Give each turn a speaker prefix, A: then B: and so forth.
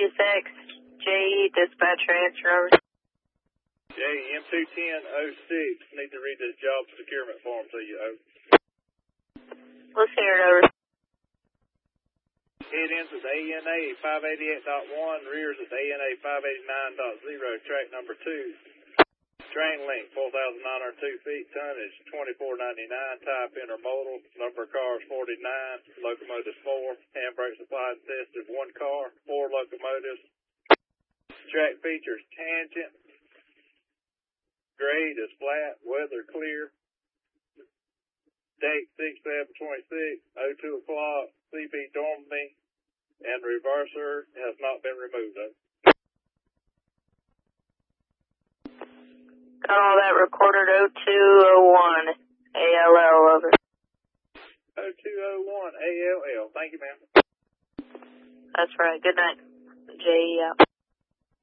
A: 6, JE, dispatch transfer over.
B: JE, M210-06, need to read this job securement form to you, over.
A: Let's hear it over.
B: Head ends at ANA 588.1, rears at ANA 589.0, track number 2. Train length 4,902 feet, tonnage 2499, type intermodal, number of cars 49, locomotives 4, handbrake supplied and tested 1 car, 4 locomotives. Track features tangent, grade is flat, weather clear. Date 6/7/26, 02 o'clock, CB dormant, and reverser has not been removed.
A: Got all that recorded 0201 ALL over.
B: 0201 ALL. Thank you, ma'am.
A: That's right. Good night. JE out.